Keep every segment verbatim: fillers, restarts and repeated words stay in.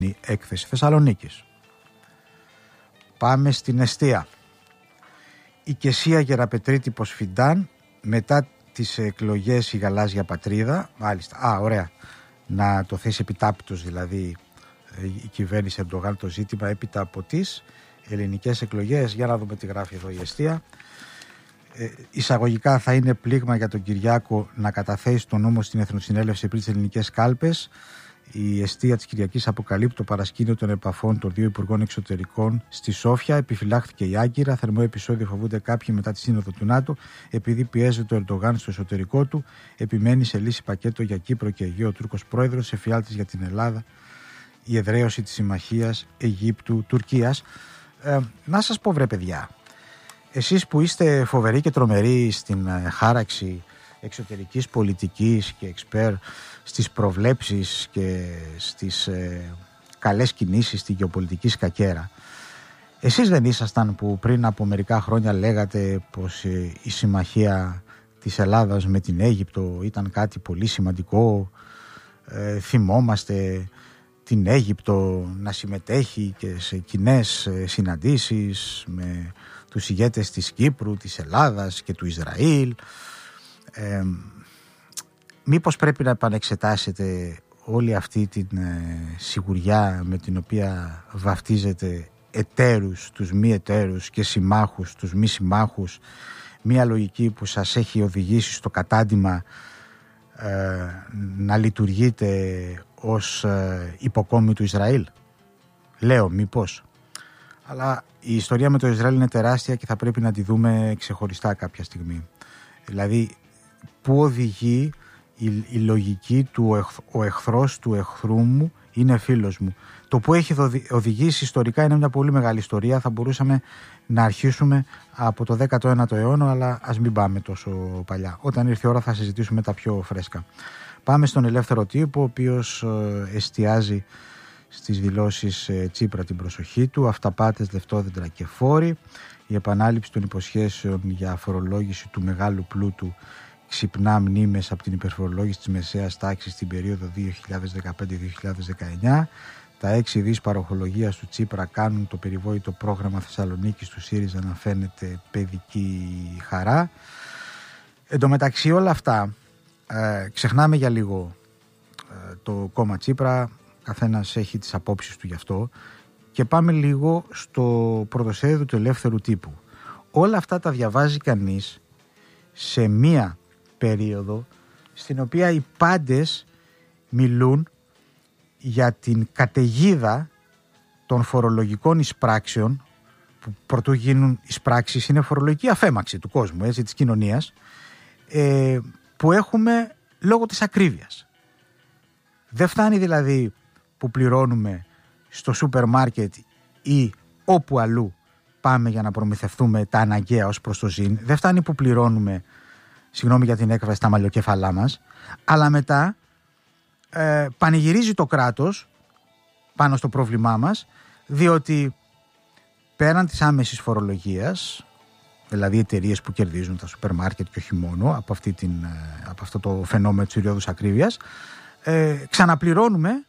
σημερινή έκθεση Θεσσαλονίκης. Πάμε στην εστία. Η Κεσία Γεραπετρίτη Ποσφιντάν, μετά τις εκλογές η γαλάζια πατρίδα. Μάλιστα, α, ωραία. Να το θέσει επιτάπητος δηλαδή η κυβέρνηση Ερντογάν το ζήτημα έπειτα από τις ελληνικές εκλογές. Για να δούμε τι γράφει εδώ η εστία. Ε, εισαγωγικά θα είναι πλήγμα για τον Κυριάκο να καταθέσει τον νόμο στην Εθνοσυνέλευση πριν τις ελληνικές κάλπες. Η εστία της Κυριακής αποκαλύπτει το παρασκήνιο των επαφών των δύο Υπουργών Εξωτερικών στη Σόφια. Επιφυλάχθηκε η Άγκυρα. Θερμό επεισόδιο φοβούνται κάποιοι μετά τη σύνοδο του ΝΑΤΟ. Επειδή πιέζεται το Ερντογάν στο εσωτερικό του, επιμένει σε λύση πακέτο για Κύπρο και Αιγαίο ο Τούρκος πρόεδρος, εφιάλτης για την Ελλάδα, η εδραίωση της συμμαχίας Αιγύπτου-Τουρκίας. Ε, να σας πω, βρε παιδιά, εσείς που είστε φοβεροί και τρομεροί στην ε, χάραξη εξωτερικής πολιτικής και εξπέρ στις προβλέψεις και στις ε, καλές κινήσεις στη γεωπολιτική σκακέρα, εσείς δεν ήσασταν που πριν από μερικά χρόνια λέγατε πως ε, η συμμαχία της Ελλάδας με την Αίγυπτο ήταν κάτι πολύ σημαντικό? Ε, θυμόμαστε την Αίγυπτο να συμμετέχει και σε κοινές συναντήσεις με τους ηγέτες της Κύπρου, της Ελλάδας και του Ισραήλ. Ε, μήπως πρέπει να επανεξετάσετε όλη αυτή την ε, σιγουριά με την οποία βαφτίζετε εταίρους, τους μη εταίρους και συμμάχους, τους μη συμμάχους, μια λογική που σας έχει οδηγήσει στο κατάντημα ε, να λειτουργείτε ως ε, υποκόμη του Ισραήλ. Λέω μήπως. Αλλά η ιστορία με το Ισραήλ είναι τεράστια και θα πρέπει να τη δούμε ξεχωριστά κάποια στιγμή. Δηλαδή, πού οδηγεί η, η λογική του εχθ, ο εχθρός του εχθρού μου είναι φίλος μου. Το που έχει οδηγήσει ιστορικά είναι μια πολύ μεγάλη ιστορία. Θα μπορούσαμε να αρχίσουμε από το δέκατο ένατο αιώνα, αλλά ας μην πάμε τόσο παλιά. Όταν ήρθε η ώρα θα συζητήσουμε τα πιο φρέσκα. Πάμε στον Ελεύθερο Τύπο, ο οποίος εστιάζει στις δηλώσεις Τσίπρα την προσοχή του. Αυταπάτες, λεφτόδεντρα και φόροι. Η επανάληψη των υποσχέσεων για φορολόγηση του μεγάλου πλούτου ξυπνά μνήμες από την υπερφορολόγηση της μεσαίας τάξης στην περίοδο δύο χιλιάδες δεκαπέντε με δύο χιλιάδες δεκαεννιά. Τα έξι δις παροχολογίας του Τσίπρα κάνουν το περιβόητο πρόγραμμα Θεσσαλονίκης του ΣΥΡΙΖΑ να φαίνεται παιδική χαρά. Εν τω μεταξύ όλα αυτά, ε, ξεχνάμε για λίγο ε, το κόμμα Τσίπρα, καθένας έχει τις απόψεις του γι' αυτό, και πάμε λίγο στο πρωτοσέλιδο του Ελεύθερου Τύπου. Όλα αυτά τα διαβάζει κανείς σε μία περίοδο στην οποία οι πάντες μιλούν για την καταιγίδα των φορολογικών εισπράξεων, που προτού γίνουν εισπράξεις είναι φορολογική αφέμαξη του κόσμου, έτσι, της κοινωνίας, ε, που έχουμε λόγω της ακρίβειας. Δεν φτάνει δηλαδή που πληρώνουμε στο σούπερ μάρκετ ή όπου αλλού πάμε για να προμηθευτούμε τα αναγκαία ως προς το ζήν. Δεν φτάνει που πληρώνουμε, συγγνώμη για την έκφραση, τα μαλλιοκέφαλά μας, αλλά μετά ε, πανηγυρίζει το κράτος πάνω στο πρόβλημά μας, διότι πέραν της άμεσης φορολογίας, δηλαδή εταιρείες που κερδίζουν τα σούπερ μάρκετ και όχι μόνο από, αυτή την, από αυτό το φαινόμενο της ηριώδους ακρίβειας, ε, ξαναπληρώνουμε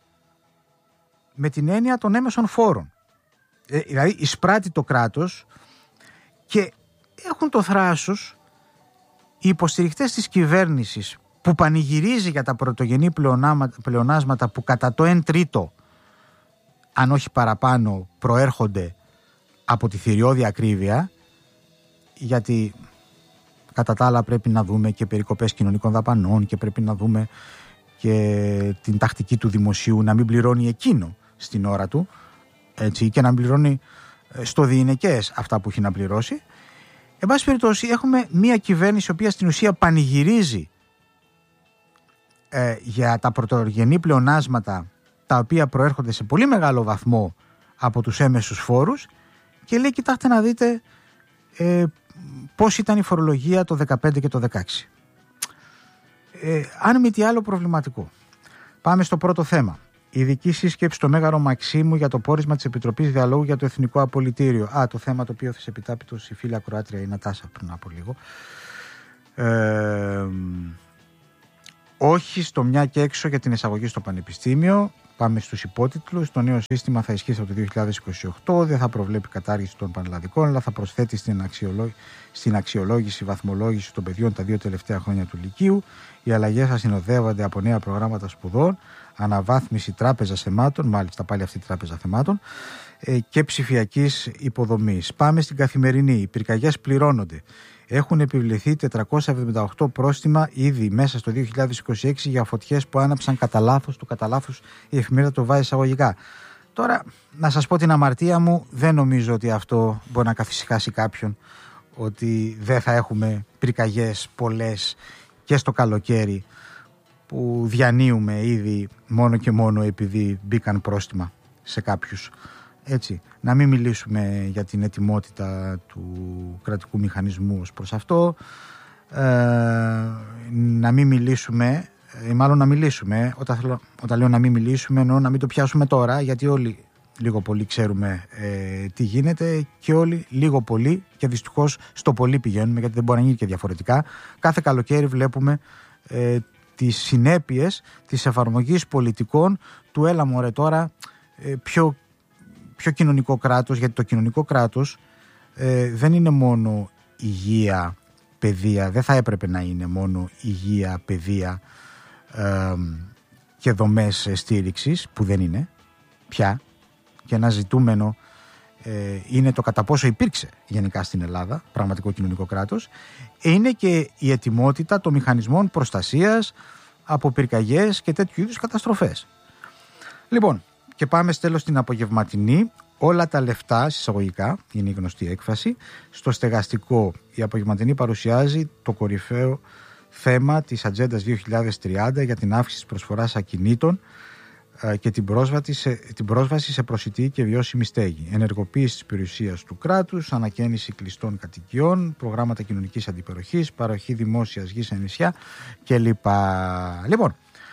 με την έννοια των έμεσων φόρων. Ε, δηλαδή εισπράττει το κράτος και έχουν το θράσος οι υποστηριχτές της κυβέρνησης που πανηγυρίζει για τα πρωτογενή πλεονάσματα που κατά το εν τρίτο, αν όχι παραπάνω, προέρχονται από τη θηριώδη ακρίβεια, γιατί κατά τα άλλα πρέπει να δούμε και περικοπές κοινωνικών δαπανών και πρέπει να δούμε και την τακτική του δημοσίου να μην πληρώνει εκείνο στην ώρα του, έτσι, και να μην πληρώνει στο διηνεκές αυτά που έχει να πληρώσει. Εν πάση περιπτώσει, έχουμε μια κυβέρνηση η οποία στην ουσία πανηγυρίζει ε, για τα πρωτογενή πλεονάσματα τα οποία προέρχονται σε πολύ μεγάλο βαθμό από τους έμεσους φόρους και λέει, κοιτάξτε να δείτε ε, πώς ήταν η φορολογία το δεκαπέντε και το δεκαέξι. Ε, αν μη τι άλλο προβληματικό. Πάμε στο πρώτο θέμα. Η ειδική σύσκεψη στο Μέγαρο Μαξίμου για το πόρισμα της Επιτροπής Διαλόγου για το Εθνικό Απολυτήριο. Α, το θέμα το οποίο θες επιτάπητος η φίλη ακροάτρια η Νατάσα πριν από λίγο. Ε, όχι στο μια και έξω για την εισαγωγή στο Πανεπιστήμιο. Πάμε στους υπότιτλους. Το νέο σύστημα θα ισχύσει από το δύο χιλιάδες είκοσι οκτώ, δεν θα προβλέπει κατάργηση των πανελλαδικών, αλλά θα προσθέτει στην, αξιολό... στην αξιολόγηση, βαθμολόγηση των παιδιών τα δύο τελευταία χρόνια του Λυκείου. Οι αλλαγές θα συνοδεύονται από νέα προγράμματα σπουδών, αναβάθμιση τράπεζα θεμάτων, μάλιστα πάλι αυτή η τράπεζα θεμάτων, και ψηφιακής υποδομής. Πάμε στην καθημερινή. Οι πυρκαγιές πληρώνονται. Έχουν επιβληθεί τετρακόσια εβδομήντα οκτώ πρόστιμα ήδη μέσα στο δύο χιλιάδες είκοσι έξι για φωτιές που άναψαν κατά λάθος, του κατά λάθος η εφημερίδα το βάζει εισαγωγικά. Τώρα, να σας πω την αμαρτία μου, δεν νομίζω ότι αυτό μπορεί να καθησυχάσει κάποιον, ότι δεν θα έχουμε πυρκαγιές πολλές και στο καλοκαίρι που διανύουμε ήδη μόνο και μόνο επειδή μπήκαν πρόστιμα σε κάποιους. Έτσι, να μην μιλήσουμε για την ετοιμότητα του κρατικού μηχανισμού ως προς αυτό, ε, να μην μιλήσουμε, ή μάλλον να μιλήσουμε, όταν, θέλω, όταν λέω να μην μιλήσουμε εννοώ να μην το πιάσουμε τώρα, γιατί όλοι λίγο πολύ ξέρουμε ε, τι γίνεται και όλοι λίγο πολύ και δυστυχώς στο πολύ πηγαίνουμε, γιατί δεν μπορεί να γίνει και διαφορετικά. Κάθε καλοκαίρι βλέπουμε ε, τις συνέπειες της εφαρμογής πολιτικών του έλα μωρέ τώρα ε, πιο πιο κοινωνικό κράτος, γιατί το κοινωνικό κράτος ε, δεν είναι μόνο υγεία, παιδεία, δεν θα έπρεπε να είναι μόνο υγεία, παιδεία ε, και δομές στήριξης, που δεν είναι πια, και ένα ζητούμενο ε, είναι το κατά πόσο υπήρξε γενικά στην Ελλάδα πραγματικό κοινωνικό κράτος, είναι και η ετοιμότητα των μηχανισμών προστασίας από πυρκαγιές και τέτοιου είδους καταστροφές. Λοιπόν, και πάμε στέλος στην απογευματινή. Όλα τα λεφτά, συσσαγωγικά, είναι η γνωστή έκφραση. Στο στεγαστικό, η απογευματινή παρουσιάζει το κορυφαίο θέμα της ατζέντας δύο χιλιάδες τριάντα για την αύξηση της προσφοράς ακινήτων και την πρόσβαση σε, την πρόσβαση σε προσιτή και βιώσιμη στέγη. Ενεργοποίηση της περιουσίας του κράτους, ανακαίνιση κλειστών κατοικιών, προγράμματα κοινωνικής αντιπεροχής, παροχή δημόσιας γης σε νησιά κλπ. Λοιπόν,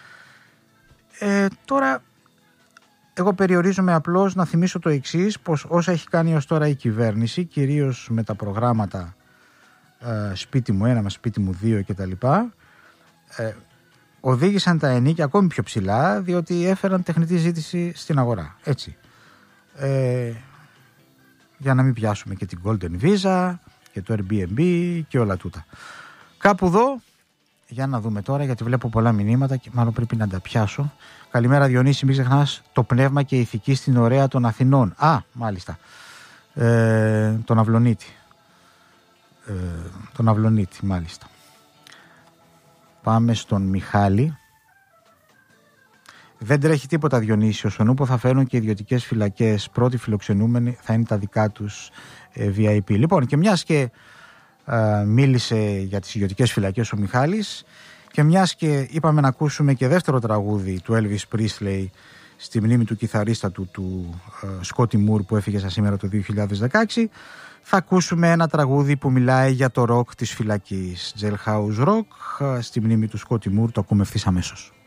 ε, τώρα... εγώ περιορίζομαι απλώς να θυμίσω το εξής, πως όσα έχει κάνει ως τώρα η κυβέρνηση, κυρίως με τα προγράμματα ε, σπίτι μου ένα, σπίτι μου δύο κτλ, ε, οδήγησαν τα ενίκια ακόμη πιο ψηλά, διότι έφεραν τεχνητή ζήτηση στην αγορά. Έτσι. Ε, για να μην πιάσουμε και την Golden Visa και το Airbnb και όλα τούτα. Κάπου εδώ, για να δούμε τώρα, γιατί βλέπω πολλά μηνύματα και μάλλον πρέπει να τα πιάσω. Καλημέρα Διονύση, μην ξεχνάς το πνεύμα και η ηθική στην ωραία των Αθηνών. Α, μάλιστα. Ε, τον Αυλονίτη. Ε, τον Αυλονίτη, μάλιστα. Πάμε στον Μιχάλη. Δεν τρέχει τίποτα Διονύσιο. Στον Ούπο θα φέρουν και ιδιωτικές φυλακές. Πρώτοι φιλοξενούμενοι θα είναι τα δικά τους ε, βι άι πι. Λοιπόν, και μιας και ε, μίλησε για τις ιδιωτικές φυλακές ο Μιχάλης, και μιας και είπαμε να ακούσουμε και δεύτερο τραγούδι του Elvis Presley στη μνήμη του κιθαρίστα του, του Σκότι Μουρ που έφυγε σαν σήμερα το δύο χιλιάδες δεκαέξι, θα ακούσουμε ένα τραγούδι που μιλάει για το ροκ της φυλακής. Jailhouse Rock στη μνήμη του Σκότι Μουρ, το ακούμε ευθύς αμέσως.